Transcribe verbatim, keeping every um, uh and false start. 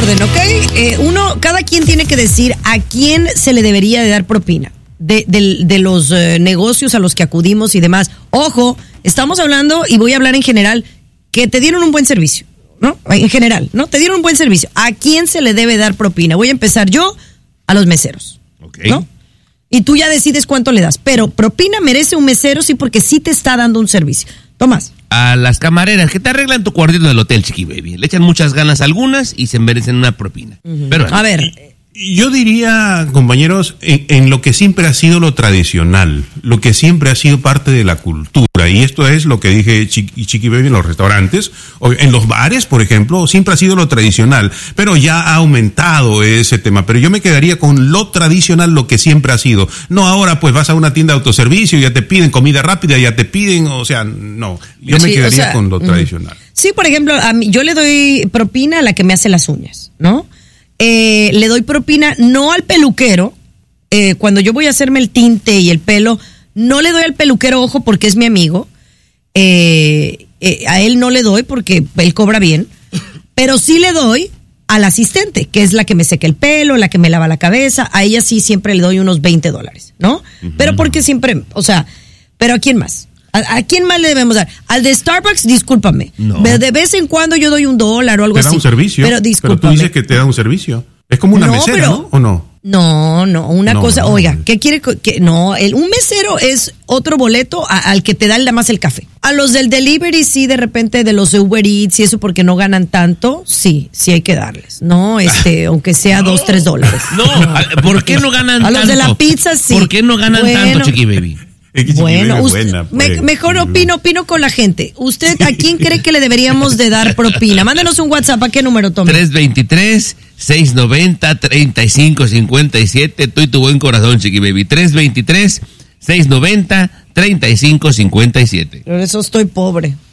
orden, ¿ok? Eh, uno, cada quien tiene que decir a quién se le debería de dar propina. De, de, de los eh, negocios a los que acudimos y demás. Ojo, estamos hablando, y voy a hablar en general, que te dieron un buen servicio, ¿no? En general, ¿no? Te dieron un buen servicio. ¿A quién se le debe dar propina? Voy a empezar yo, a los meseros, okay. ¿no? Y tú ya decides cuánto le das. Pero propina merece un mesero, sí, porque sí te está dando un servicio. Tomás. A las camareras que te arreglan tu cuartito del hotel, Chiqui Baby. Le echan muchas ganas a algunas y se merecen una propina. Uh-huh. Pero, a ver... Yo diría, compañeros, en, en lo que siempre ha sido lo tradicional, lo que siempre ha sido parte de la cultura, y esto es lo que dije Chiqui, Chiqui Baby en los restaurantes, o en los bares, por ejemplo, siempre ha sido lo tradicional, pero ya ha aumentado ese tema. Pero yo me quedaría con lo tradicional, lo que siempre ha sido. No ahora, pues vas a una tienda de autoservicio, ya te piden comida rápida, ya te piden, o sea, no. Yo me sí, quedaría o sea, con lo tradicional. Sí, por ejemplo, a mí, yo le doy propina a la que me hace las uñas, ¿no? Eh, le doy propina no al peluquero, eh, cuando yo voy a hacerme el tinte y el pelo, no le doy al peluquero, ojo, porque es mi amigo, eh, eh, a él no le doy porque él cobra bien, pero sí le doy al asistente, que es la que me seca el pelo, la que me lava la cabeza, a ella sí siempre le doy unos veinte dólares, ¿no? Uh-huh. Pero porque siempre, o sea, pero ¿a quién más? ¿A, ¿A quién más le debemos dar? Al de Starbucks, discúlpame. No. De vez en cuando yo doy un dólar o algo así. Te da un servicio. Pero discúlpame. Pero tú dices que te da un servicio. Es como una no, mesera, pero, ¿no? ¿O no? No, no, una no, cosa, no, oiga, no. ¿qué quiere? Que, no, el, un mesero es otro boleto a, al que te da nada más el café. A los del delivery, sí, de repente, de los Uber Eats y eso porque no ganan tanto, sí, sí hay que darles, ¿no? Este, aunque sea no, dos, tres dólares. No, no, ¿por qué no ganan tanto? A los de la pizza, sí. ¿Por qué no ganan bueno, tanto, Chiqui Baby? Bueno, usted, buena, pues, me, mejor opino, opino con la gente. ¿Usted a quién cree que le deberíamos de dar propina? Mándenos un WhatsApp. ¿A qué número, Tommy? tres dos tres, seis nueve cero, tres cinco cinco siete. Tú y tu buen corazón, Chiqui Baby. tres dos tres, seis nueve cero, tres cinco cinco siete. Por eso estoy pobre.